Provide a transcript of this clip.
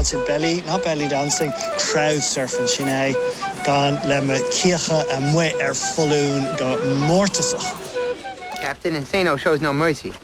to belly, not belly dancing, crowd surfing sin é gan le me cíocha a mu ar fullún go mórtasach. Captain, Insano shows no mercy.